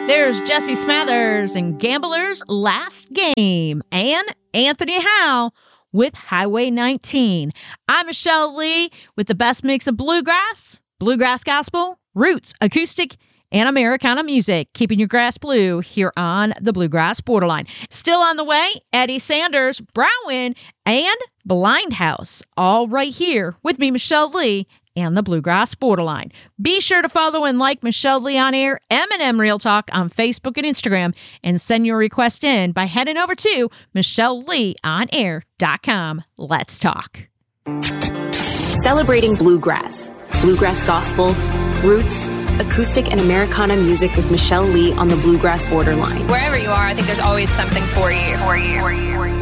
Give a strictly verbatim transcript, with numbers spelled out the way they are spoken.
There's Jesse Smathers and Gambler's Last Game, and Anthony Howe with Highway nineteen. I'm Michelle Lee with the best mix of bluegrass, bluegrass gospel, roots, acoustic, and Americana music, keeping your grass blue here on the Bluegrass Borderline. Still on the way, Eddie Sanders, Brown, and Blind House, all right here with me, Michelle Lee, and the Bluegrass Borderline. Be sure to follow and like Michelle Lee on Air, M and M Real Talk on Facebook and Instagram, and send your request in by heading over to michelle lee on air dot com. Let's talk. Celebrating bluegrass, bluegrass gospel, roots, acoustic and Americana music with Michelle Lee on the Bluegrass Borderline. Wherever you are, I think there's always something for you. For you. For you.